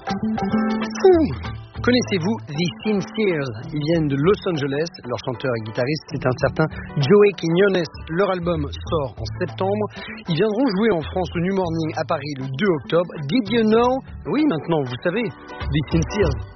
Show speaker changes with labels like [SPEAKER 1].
[SPEAKER 1] Connaissez-vous The Sincers? Ils viennent de Los Angeles. Leur chanteur et guitariste, c'est un certain Joey Quiñones. Leur album sort en septembre. Ils viendront jouer en France au New Morning à Paris le 2 octobre. Did you know? Oui, maintenant, vous savez. The Sincers.